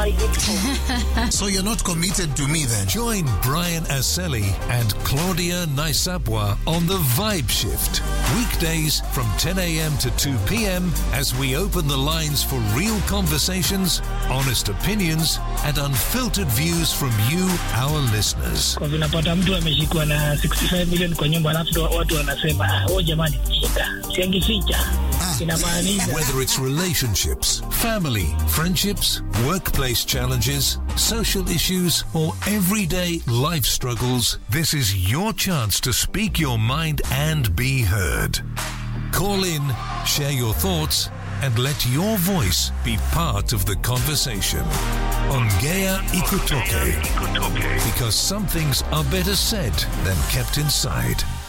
So you're not committed to me then? Join Brian Aseli and Claudia Naisabwa on The Vibe Shift. Weekdays from 10 a.m. to 2 p.m. as we open the lines for real conversations, honest opinions, and unfiltered views from you, our listeners. Kwa vinapata mtu ameshikwa na 65 million kwa nyumba alafu watu wanasema, "Oh jamani, shida." Siangificha. Whether it's relationships, family, friendships, workplace challenges, social issues, or everyday life struggles, this is your chance to speak your mind and be heard. Call in, share your thoughts, and let your voice be part of the conversation. Ongea Ikutoke. Because some things are better said than kept inside.